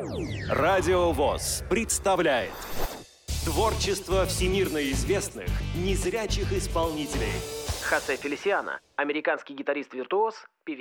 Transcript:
Радио ВОС представляет творчество всемирно известных незрячих исполнителей. Хосе Фелисиано, американский гитарист-виртуоз, певец.